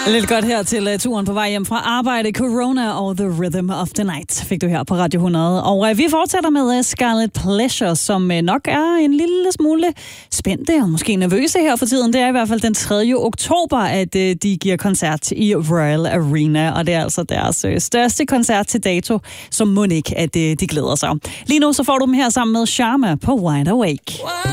Lidt godt her til turen på vej hjem fra arbejde. Corona og The Rhythm of the Night fik du her på Radio 100. Og vi fortsætter med Scarlet Pleasure, som nok er en lille smule spændte og måske nervøse her for tiden. Det er i hvert fald den 3. oktober, at de giver koncert i Royal Arena. Og det er altså deres største koncert til dato, som må ikke, at de glæder sig. Lige nu så får du dem her sammen med Sharma på Wide Awake.